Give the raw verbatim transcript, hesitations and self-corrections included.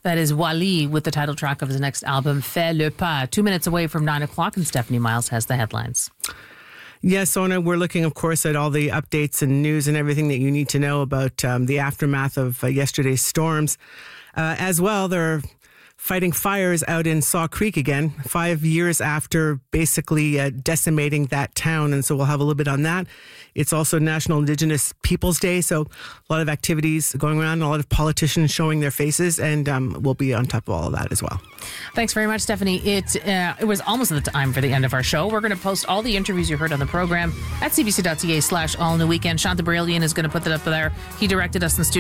That is Wally with the title track of his next album, Fais le pas. Two minutes away from nine o'clock, and Stephanie Miles has the headlines. Yes, Sona, we're looking, of course, at all the updates and news and everything that you need to know about um, the aftermath of uh, yesterday's storms. Uh, as well, there are fighting fires out in Saw Creek again, five years after basically uh, decimating that town. And so we'll have a little bit on that. It's also National Indigenous Peoples Day, so a lot of activities going around, a lot of politicians showing their faces, and um, we'll be on top of all of that as well. Thanks very much, Stephanie. It uh, it was almost the time for the end of our show. We're going to post all the interviews you heard on the program at cbc.ca slash all new weekend. Shanta Brillian is going to put that up there. He directed us in the studio.